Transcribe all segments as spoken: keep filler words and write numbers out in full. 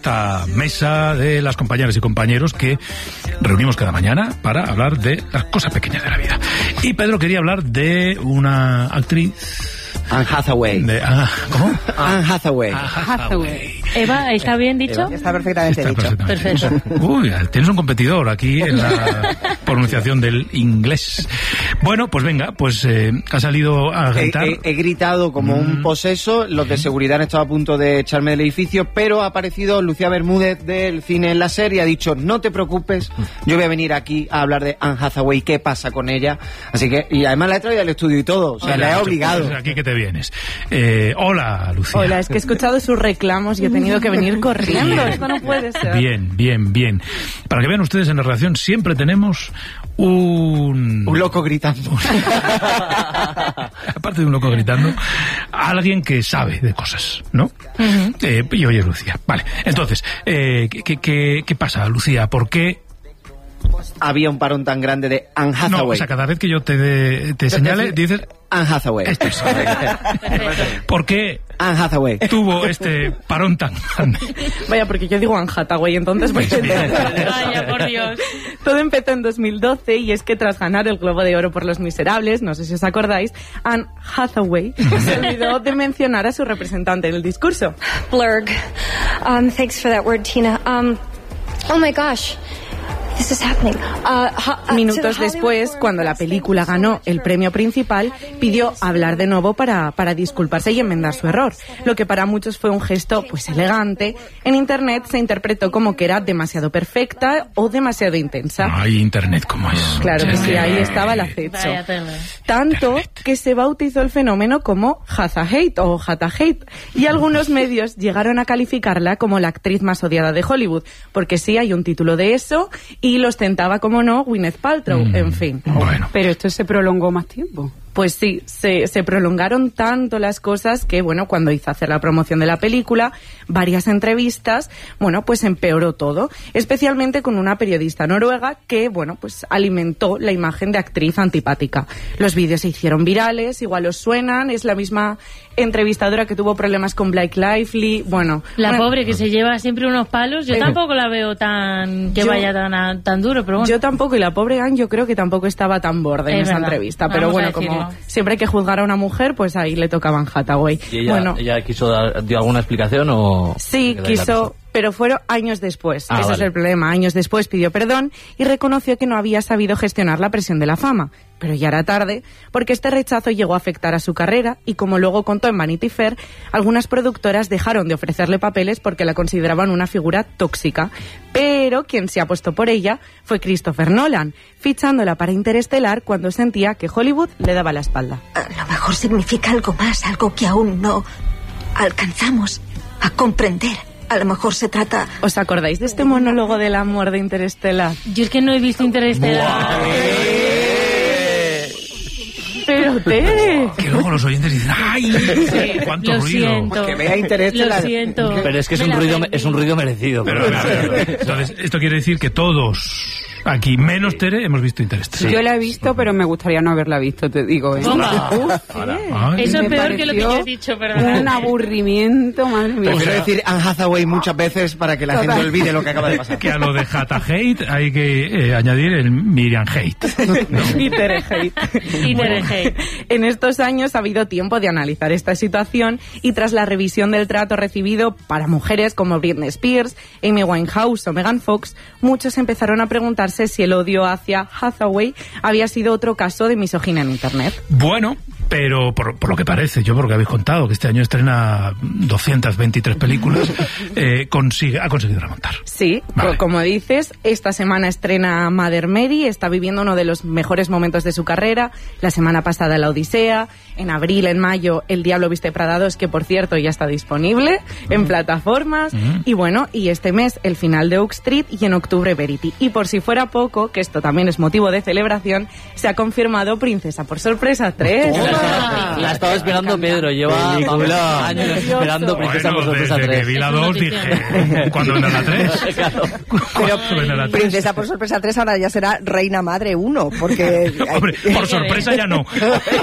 Esta mesa de las compañeras y compañeros que reunimos cada mañana para hablar de las cosas pequeñas de la vida. Y Pedro quería hablar de una actriz... Anne Hathaway. De, ah, ¿Cómo? Anne Hathaway. Hathaway. Eva, ¿está bien dicho? Eva. Está perfectamente Está dicho. perfectamente. Perfecto. Uy, tienes un competidor aquí en la pronunciación del inglés. Bueno, pues venga, pues eh, ha salido a gritar. He, he, he gritado como mm. un poseso. Los de seguridad han estado a punto de echarme del edificio, pero ha aparecido Lucía Bermúdez del Cine en la Serie y ha dicho, no te preocupes, yo voy a venir aquí a hablar de Anne Hathaway, qué pasa con ella. Así que, y además la he traído al estudio y todo, o sea, Hola, la he obligado. Pues aquí que te vienes. Eh, hola, Lucía. Hola, es que he escuchado sus reclamos y he tenido que venir corriendo. Bien. Esto no puede ser. Bien, bien, bien. Para que vean ustedes, en la redacción siempre tenemos un... Un loco gritando. Aparte de un loco gritando, alguien que sabe de cosas, ¿no? Uh-huh. Eh, y oye, Lucía. Vale, entonces, eh, ¿qué, qué, ¿qué pasa, Lucía? ¿Por qué había un parón tan grande de Anne Hathaway? No, o sea, cada vez que yo te, de, te señale, dices... Anne Hathaway. Esto es. ¿Por qué Anne Hathaway tuvo este parón tan grande? Vaya, porque yo digo Anne Hathaway, entonces voy a entender. Vaya, por Dios. Todo empezó en dos mil doce y es que tras ganar el Globo de Oro por Los Miserables, no sé si os acordáis, Anne Hathaway se olvidó de mencionar a su representante en el discurso. Blurg. Um, thanks for that word, Tina. Um, oh my gosh. This is happening. Uh, uh, Minutos después, cuando la película ganó el premio principal, pidió hablar de nuevo para, para disculparse y enmendar su error. Lo que para muchos fue un gesto pues elegante. En internet se interpretó como que era demasiado perfecta o demasiado intensa. Ay, internet, ¿cómo es? Claro que sí, ahí estaba el acecho. Tanto que se bautizó el fenómeno como Hathaway o Hathaway. Y algunos medios llegaron a calificarla como la actriz más odiada de Hollywood. Porque sí, hay un título de eso. Y lo ostentaba, como no, Gwyneth Paltrow, mm, en fin. Bueno. Pero esto se prolongó más tiempo. Pues sí, se, se prolongaron tanto las cosas que, bueno, cuando hizo hacer la promoción de la película, varias entrevistas, bueno, pues empeoró todo. Especialmente con una periodista noruega que, bueno, pues alimentó la imagen de actriz antipática. Los vídeos se hicieron virales, igual os suenan, es la misma entrevistadora que tuvo problemas con Blake Lively, bueno... La bueno, pobre que se lleva siempre unos palos, yo eh, tampoco la veo tan... que yo, vaya tan, tan duro, pero bueno. Yo tampoco, y la pobre Anne yo creo que tampoco estaba tan borde en es esa verdad. entrevista, pero Vamos bueno, como siempre hay que juzgar a una mujer, pues ahí le tocaban Hathaway. ¿Y ella, bueno, ella quiso dar dio alguna explicación o...? Sí, quiso... Pero fueron años después, ah, ese vale. es el problema. Años después pidió perdón y reconoció que no había sabido gestionar la presión de la fama. Pero ya era tarde, porque este rechazo llegó a afectar a su carrera y, como luego contó en Vanity Fair, algunas productoras dejaron de ofrecerle papeles porque la consideraban una figura tóxica. Pero quien se apostó por ella fue Christopher Nolan, fichándola para Interestelar cuando sentía que Hollywood le daba la espalda. A lo mejor significa algo más, algo que aún no alcanzamos a comprender. A lo mejor se trata... ¿Os acordáis de este monólogo del amor de Interestelar? Yo es que no he visto Interestelar. Pero Tere... Que luego los oyentes dicen, ¡ay! Sí, ¡Cuánto lo ruido! Siento. Que vea Interestelar. Lo siento. Pero es que es un ruido, es un ruido merecido. Pero, pero, pero, pero, entonces, esto quiere decir que todos... Aquí, menos Tere, hemos visto Interestelar. Sí. Yo la he visto, pero me gustaría no haberla visto, te digo. ¿eh? Uf, Ay, eso es me peor que lo que yo he dicho, perdón. Un aburrimiento, madre mía. Prefiero decir Anne Hathaway muchas veces para que la Total. gente olvide lo que acaba de pasar. que a lo de Hathaway hay que eh, añadir el Miriam Hate. ¿no? Y Tere Hate. Y Tere Hate. En estos años ha habido tiempo de analizar esta situación y tras la revisión del trato recibido para mujeres como Britney Spears, Amy Winehouse o Megan Fox, muchos empezaron a preguntarse si el odio hacia Hathaway había sido otro caso de misoginia en Internet. Bueno, pero por, por lo que parece, yo por lo que habéis contado, que este año estrena doscientas veintitrés películas, eh, consigue, ha conseguido remontar. Sí, vale. Como dices, esta semana estrena Mother Mary, está viviendo uno de los mejores momentos de su carrera, la semana pasada La Odisea, en abril, en mayo, El Diablo Viste Prada dos, que por cierto ya está disponible mm. en plataformas, mm. y bueno, y este mes el final de Oak Street y en octubre Verity. Y por si fuera poco, que esto también es motivo de celebración, se ha confirmado Princesa por Sorpresa tres. La estaba esperando Pedro, lleva Película. años esperando Princesa por sorpresa desde tres. que vi la dos dije, ¿cuándo vendrá la tres? Claro. ¿Cuándo vendrá la tres? Princesa por sorpresa tres ahora ya será Reina Madre uno, porque... Hombre, por sorpresa ya no.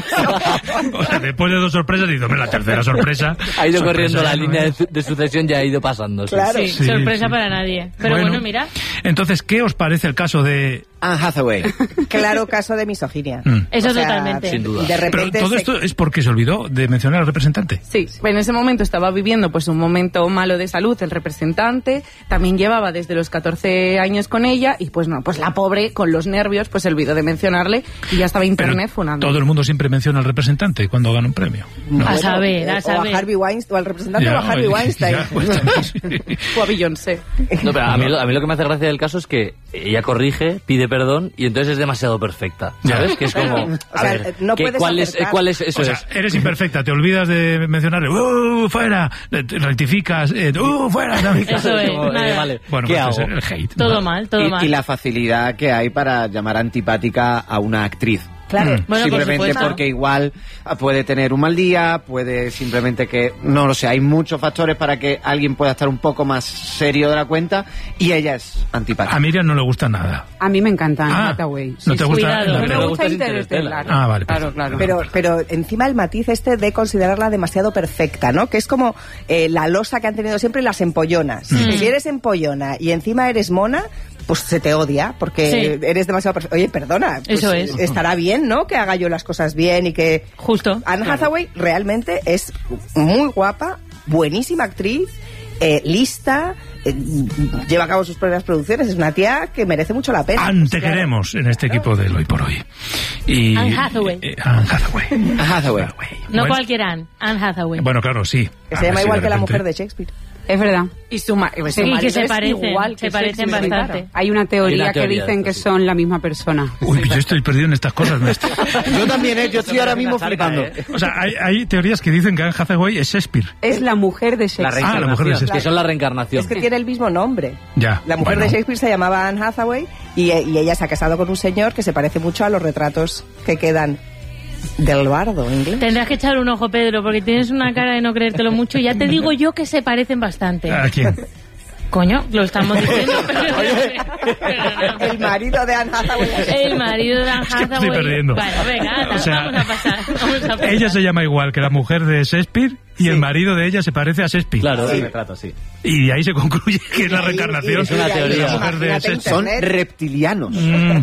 O sea, después de dos sorpresas, digo, hombre, la tercera sorpresa... Ha ido sorpresa corriendo la ya no línea de, es. su- de sucesión, ya ha ido pasando. sí. Claro. Sí, Sí, sorpresa sí. para nadie. Pero bueno, mira. Entonces, ¿qué os parece el caso de... Anne Hathaway. Claro caso de misoginia. Mm. Eso O sea, totalmente. Sin duda. De Pero repente todo se- esto es porque se olvidó de mencionar al representante. Sí, en ese momento estaba viviendo pues un momento malo de salud el representante, también llevaba desde los catorce años con ella y pues no, pues la pobre con los nervios pues se olvidó de mencionarle y ya estaba internet Pero funando. todo el mundo siempre menciona al representante cuando gana un premio. A saber, eh, a o saber. a Harvey Weinstein, o al representante Ya, o a Harvey oye, Weinstein. ya, pues, también, sí. O a Beyoncé. No, pero a mí, lo- a mí lo que me hace gracia del caso es que ella corrige, pide perdón y entonces es demasiado perfecta. ¿Sabes? Que es como. O A sea, ver, no ¿qué- puedes ¿cuál, es, acercar. ¿cuál es eso? O sea, es? eres imperfecta, te olvidas de mencionarle, ¡uh, fuera! Rectificas, eh, ¡uh, fuera! también. Eso es, Como, eh, nada. vale, Bueno, ¿qué pues hago? es el hate. Todo ¿no? mal, todo y, mal. y la facilidad que hay para llamar antipática a una actriz. Claro. Mm. Bueno, por simplemente supuesto. porque igual puede tener un mal día, puede simplemente que, no lo sé, hay muchos factores para que alguien pueda estar un poco más serio de la cuenta y ella es antipática. A Miriam no le gusta nada. A mí me encanta Anne Ah, Hathaway. ¿no te gusta cuidado. en la A mí tele? me gusta gusta Interestelar. Ah, vale, Claro, perfecto. claro. Pero, pero encima el matiz este de considerarla demasiado perfecta, ¿no? Que es como eh, la losa que han tenido siempre las empollonas. Mm. Si eres empollona y encima eres mona, pues se te odia porque Sí. eres demasiado perfecta. Oye, perdona. Pues, Eso es. Estará bien, ¿no? Que haga yo las cosas bien y que... Justo. Anne Hathaway realmente es muy guapa, buenísima actriz, eh, lista, eh, lleva a cabo sus propias producciones, es una tía que merece mucho la pena. Anne, te Claro. queremos en este equipo del Hoy por Hoy. Y, Anne Hathaway. eh, Anne Hathaway. Anne Hathaway. No Bueno, cualquier Anne, Anne Hathaway. Bueno, claro, sí. Que A se ver llama si igual de que la repente- mujer de Shakespeare. Es verdad. Y su, ma- su Sí, que marido se es parecen, igual que se parecen Shakespeare. bastante. Hay una teoría, Hay una que teoría dicen que después. son la misma persona. Uy, yo estoy perdido en estas cosas, maestro. Yo también, ¿eh? Yo estoy ahora mismo flipando. O sea, hay, hay teorías que dicen que Anne Hathaway es Shakespeare. Es la mujer de Shakespeare. Ah, la mujer de Shakespeare. Que son la reencarnación. Es que tiene el mismo nombre. Ya. La mujer bueno. de Shakespeare se llamaba Anne Hathaway y, y ella se ha casado con un señor que se parece mucho a los retratos que quedan del bardo inglés. Tendrás que echar un ojo, Pedro, porque tienes una cara de no creértelo mucho. Ya te digo yo que se parecen bastante. ¿A quién? Coño, lo estamos diciendo, pero... pero no. El marido de Anne Hathaway. El marido de Anne Es que estoy Hathaway. perdiendo. Bueno, venga, anda, O sea, vamos a pasar. Vamos a pasar. Ella se llama igual que la mujer de Shakespeare y el marido de ella se parece a Shakespeare. Claro. Sí, retrato, sí. Y de ahí se concluye que es la reencarnación es una de teoría. la mujer de Imagínate Shakespeare. Son Internet. reptilianos. Mm.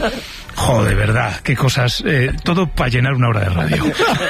Joder, verdad, qué cosas. eh, todo para llenar una hora de radio.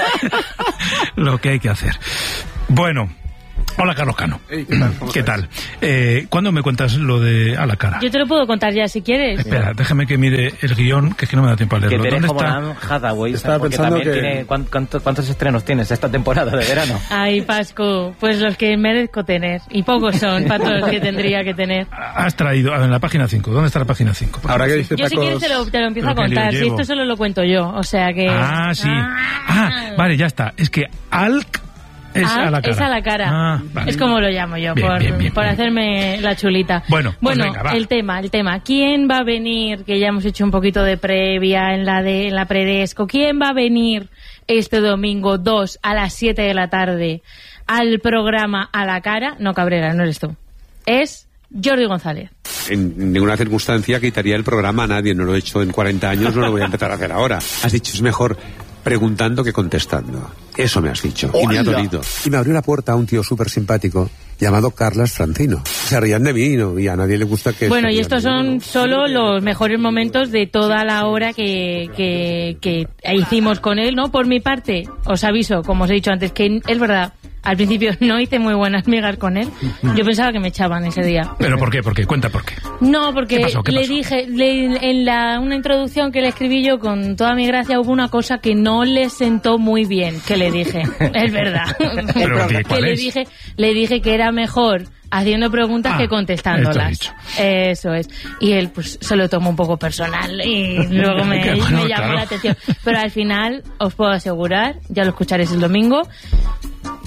Lo que hay que hacer. Bueno. Hola, Carlos Cano. ¿Qué tal? Eh, ¿Cuándo me cuentas lo de a la cara? Yo te lo puedo contar ya si quieres. Espera, déjame que mire el guión, que es que no me da tiempo a Que leerlo. te ¿Dónde dejo como está? Anne Hathaway, Estaba porque pensando también que- tiene... ¿cuán- cuánto- ¿Cuántos estrenos tienes esta temporada de verano? Ay, Pascu, pues los que merezco tener. Y pocos son para todos los que tendría que tener. Has traído, a ver, en la página cinco. ¿Dónde está la página cinco? Ahora que dice Yo si quieres te lo, te lo empiezo a Pero que contar. lío Si llevo. esto solo lo cuento yo. O sea que... Ah, sí. Ah, vale, ya está. Es que Alc es Ah, a la cara. es a la cara. Ah, vale. Es como lo llamo yo, Bien, por, bien, bien, por bien. hacerme la chulita. Bueno, pues bueno venga, va. el tema, el tema. ¿Quién va a venir? Que ya hemos hecho un poquito de previa en la de en la predesco. ¿Quién va a venir este domingo dos a las siete de la tarde al programa A la Cara? No, Cabrera, no eres tú. Es Jordi González. En ninguna circunstancia quitaría el programa a nadie. No lo he hecho en cuarenta años, no lo voy a empezar a hacer ahora. Has dicho, es mejor preguntando que contestando. Eso me has dicho. Y me ha ¡Hola! dolido. Y me abrió la puerta a un tío súper simpático llamado Carlas Francino. Se rían de mí, ¿no? Y a nadie le gusta que... Bueno, se y rían estos de mí, son ¿no? solo los mejores momentos de toda la hora que, que, que hicimos con él, ¿no? Por mi parte, os aviso, como os he dicho antes, que es verdad, al principio no hice muy buenas migas con él. Yo pensaba que me echaban ese día. ¿Pero por qué? ¿Por qué? Cuenta por qué. No, porque ¿Qué pasó? ¿Qué le pasó? dije, le- en la, una introducción que le escribí yo con toda mi gracia, hubo una cosa que no le sentó muy bien, que le dije. Es verdad. Pero, ¿qué- que cuál le es? dije, le dije que era mejor haciendo preguntas Ah, que esto contestándolas. has dicho. Eso es. Y él pues se lo tomó un poco personal y luego me, Que bueno, me llamó claro. la atención. Pero al final os puedo asegurar, ya lo escucharéis el domingo,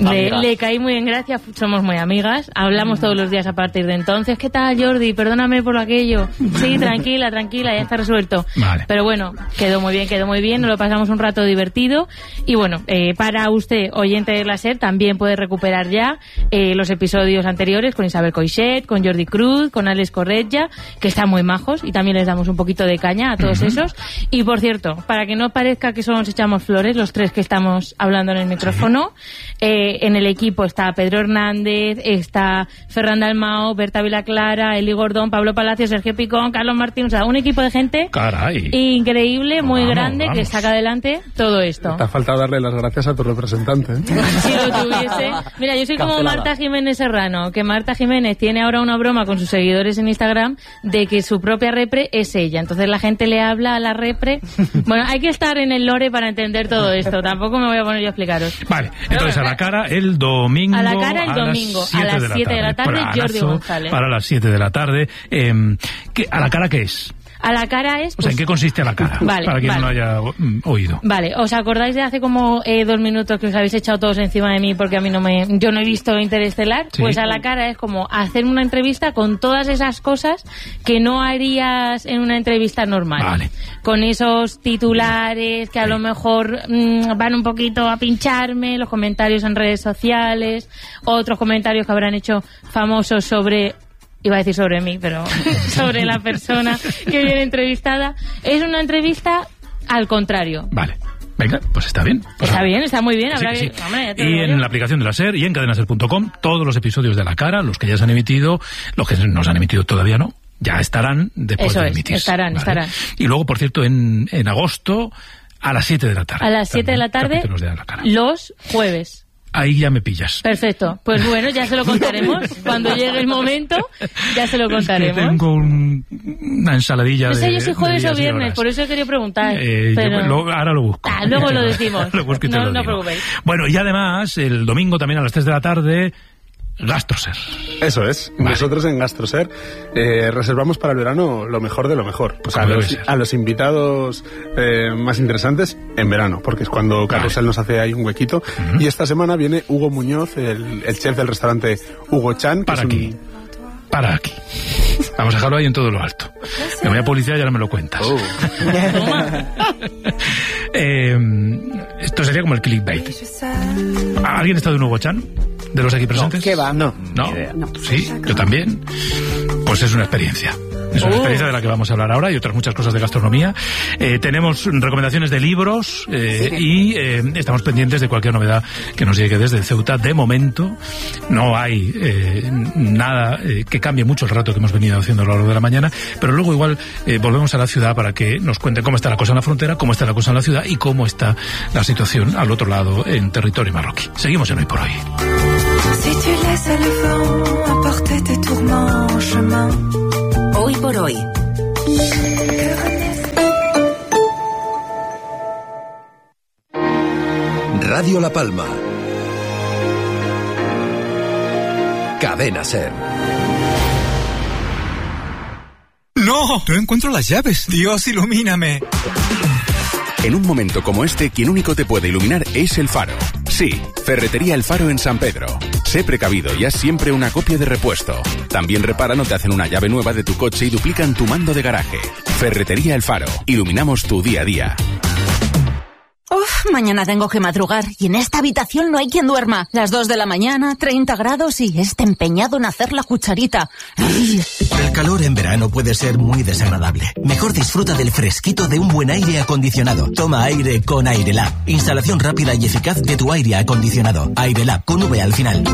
Le, le caí muy en gracia, somos muy amigas, hablamos todos los días a partir de entonces. ¿Qué tal, Jordi? Perdóname por aquello. Sí, tranquila, tranquila, ya está resuelto. Vale. Pero bueno, quedó muy bien, quedó muy bien, nos lo pasamos un rato divertido. Y bueno, eh, para usted, oyente de la SER, también puede recuperar ya eh, los episodios anteriores con Isabel Coixet, con Jordi Cruz, con Alex Corretja, que están muy majos y también les damos un poquito de caña a todos uh-huh. esos. Y por cierto, para que no parezca que solo nos echamos flores, los tres que estamos hablando en el micrófono, eh, en el equipo está Pedro Hernández, está Ferran Dalmau, Berta Vilaclara, Eli Gordón, Pablo Palacio, Sergio Picón, Carlos Martín, o sea, un equipo de gente Caray. increíble, muy vamos, grande, vamos. que saca adelante todo esto. Te ha faltado darle las gracias a tu representante. ¿eh? Si lo tuviese. Mira, yo soy como Cancelada. Marta Jiménez Serrano, que Marta Jiménez tiene ahora una broma con sus seguidores en Instagram de que su propia repre es ella. Entonces la gente le habla a la repre. Bueno, hay que estar en el lore para entender todo esto. Tampoco me voy a poner yo a explicaros. Vale, entonces a la cara el domingo. A la cara el a domingo, las a las siete de la tarde, Planazo Jordi González. Para las siete de la tarde. Eh, ¿qué, ¿A la cara qué es? A la cara es... O sea, ¿en qué consiste a la cara? Vale, para quien vale. no haya mm, oído. Vale, ¿os acordáis de hace como eh, dos minutos que os habéis echado todos encima de mí porque a mí no me... yo no he visto Interestelar? Sí. Pues a la cara es como hacer una entrevista con todas esas cosas que no harías en una entrevista normal. Vale. Con esos titulares que a lo mejor mmm, van un poquito a pincharme, los comentarios en redes sociales, otros comentarios que habrán hecho famosos sobre... iba a decir sobre mí, pero sobre la persona que viene entrevistada. Es una entrevista al contrario. Vale. Venga, pues está bien. Pues está ahora. bien, está muy bien. Habrá Sí, que... sí. Hombre, ya te Y lo digo en yo. la aplicación de la SER y en cadenaser punto com, todos los episodios de La Cara, los que ya se han emitido, los que nos han emitido todavía no, ya estarán después Eso de es, emitirse. estarán, ¿vale? estarán. Y luego, por cierto, en, en agosto, a las siete de la tarde. A las siete de la también, tarde, capítulos de La Cara. los jueves. Ahí ya me pillas. Perfecto. Pues bueno, ya se lo contaremos. Cuando llegue el momento, ya se lo Que contaremos. tengo un- una ensaladilla No sé de yo si jueves de o días y viernes, horas. por eso he querido preguntar. Eh, pero... yo lo- ahora lo busco. Ah, luego lo decimos. Lo busco y te No, lo no digo. preocupéis. Bueno, y además, el domingo también a las tres de la tarde, Gastroser. Eso es. Vale. Nosotros en Gastroser eh, reservamos para el verano lo mejor de lo mejor. Pues a Como los, debe ser. a los invitados eh, más interesantes en verano, porque es cuando Carrusel nos hace ahí un huequito. Ujú. Y esta semana viene Hugo Muñoz, el, el chef del restaurante Hugo Chan. que Para es un- aquí. Para aquí. Vamos a dejarlo ahí en todo lo alto. Me voy a publicidad y ahora me lo cuentas. Oh. Eh, esto sería como el clickbait. ¿Alguien está de un Hugo Chan? ¿De los aquí presentes? ¿Qué va? No. ¿No? Sí, yo también. Pues es una experiencia. Es una Oh. experiencia de la que vamos a hablar ahora y otras muchas cosas de gastronomía. Eh, tenemos recomendaciones de libros eh, y eh, estamos pendientes de cualquier novedad que nos llegue desde Ceuta. De momento no hay eh, nada eh, que cambie mucho el rato que hemos venido haciendo a lo largo de la mañana, pero luego igual eh, volvemos a la ciudad para que nos cuente cómo está la cosa en la frontera, cómo está la cosa en la ciudad y cómo está la situación al otro lado en territorio marroquí. Seguimos en Hoy por Hoy. Si tu laisses le vent emporter tes tourments en chemin. Hoy por hoy. Radio La Palma. Cadena SER. ¡No! No encuentro las llaves. Dios, ilumíname. En un momento como este, quien único te puede iluminar es el Faro. Sí, Ferretería El Faro en San Pedro. Sé precavido y haz siempre una copia de repuesto. También reparan o te hacen una llave nueva de tu coche y duplican tu mando de garaje. Ferretería El Faro. Iluminamos tu día a día. Uf, mañana tengo que madrugar y en esta habitación no hay quien duerma. Las dos de la mañana, treinta grados y este empeñado en hacer la cucharita. ¡Ay! El calor en verano puede ser muy desagradable. Mejor disfruta del fresquito de un buen aire acondicionado. Toma aire con Airelab. Instalación rápida y eficaz de tu aire acondicionado. Airelab con V al final.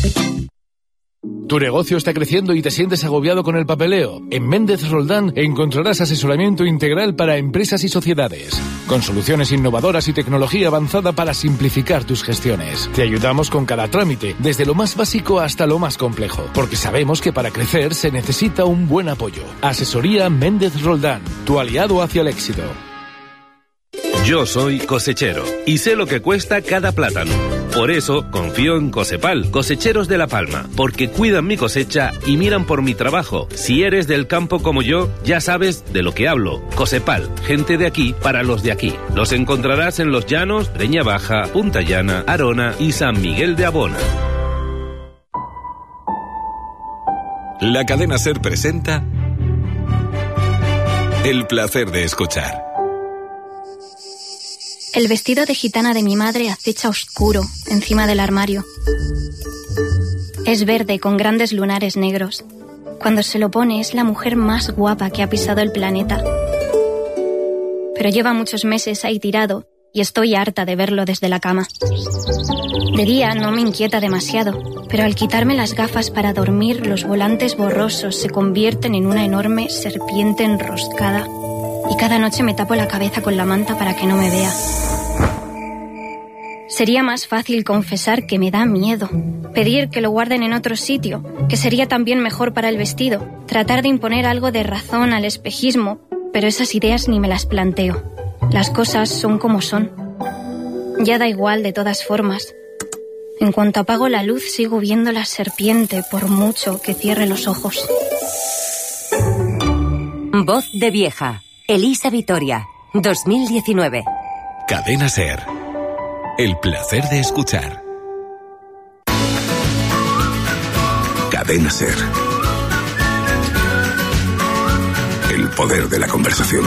¿Tu negocio está creciendo y te sientes agobiado con el papeleo? En Méndez Roldán encontrarás asesoramiento integral para empresas y sociedades, con soluciones innovadoras y tecnología avanzada para simplificar tus gestiones. Te ayudamos con cada trámite, desde lo más básico hasta lo más complejo, porque sabemos que para crecer se necesita un buen apoyo. Asesoría Méndez Roldán, tu aliado hacia el éxito. Yo soy cosechero y sé lo que cuesta cada plátano. Por eso confío en Cosepal, cosecheros de La Palma, porque cuidan mi cosecha y miran por mi trabajo. Si eres del campo como yo, ya sabes de lo que hablo. Cosepal, gente de aquí para los de aquí. Los encontrarás en Los Llanos, Breña Baja, Punta Llana, Arona y San Miguel de Abona. La cadena SER presenta El placer de escuchar. El vestido de gitana de mi madre acecha oscuro encima del armario. Es verde con grandes lunares negros. Cuando se lo pone es la mujer más guapa que ha pisado el planeta. Pero lleva muchos meses ahí tirado y estoy harta de verlo desde la cama. De día no me inquieta demasiado, pero al quitarme las gafas para dormir, los volantes borrosos se convierten en una enorme serpiente enroscada. Y cada noche me tapo la cabeza con la manta para que no me vea. Sería más fácil confesar que me da miedo, pedir que lo guarden en otro sitio, que sería también mejor para el vestido, tratar de imponer algo de razón al espejismo, pero esas ideas ni me las planteo. Las cosas son como son. Ya da igual de todas formas. En cuanto apago la luz sigo viendo la serpiente por mucho que cierre los ojos. Voz de vieja. Elisa Vitoria, dos mil diecinueve. Cadena SER. El placer de escuchar. Cadena SER. El poder de la conversación.